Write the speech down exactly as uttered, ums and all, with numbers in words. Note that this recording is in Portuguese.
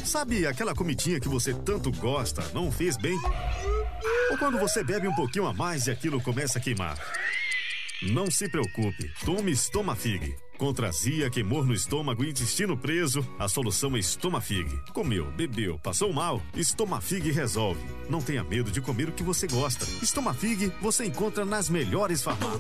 Sabe aquela comidinha que você tanto gosta, não fez bem? Ou quando você bebe um pouquinho a mais e aquilo começa a queimar? Não se preocupe, tome Estomafig. Contra azia, queimor no estômago e intestino preso, a solução é Estomafig. Comeu, bebeu, passou mal? Estomafig resolve. Não tenha medo de comer o que você gosta. Estomafig você encontra nas melhores farmácias.